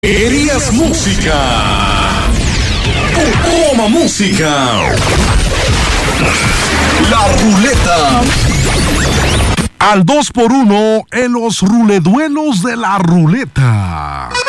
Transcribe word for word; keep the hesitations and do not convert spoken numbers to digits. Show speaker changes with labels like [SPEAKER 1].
[SPEAKER 1] Querías música. Toma música. La ruleta. Al dos por uno en los ruleduelos de la ruleta.